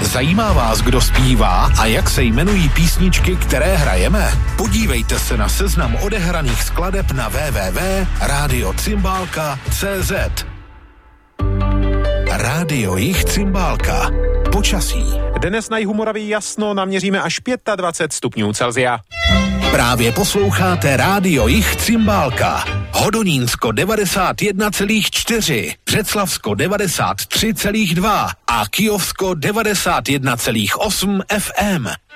Zajímá vás, kdo zpívá a jak se jmenují písničky, které hrajeme? Podívejte se na seznam odehraných skladeb na www.radiocimbálka.cz. Rádio Jih Cimbálka. Počasí. Dnes na jihu Moravy jasno, naměříme až 25 stupňů Celsia. Právě posloucháte Rádio Jih Cimbálka. Hodonínsko 91,4, Břeclavsko 93,2 a Kyjovsko 91,8 FM.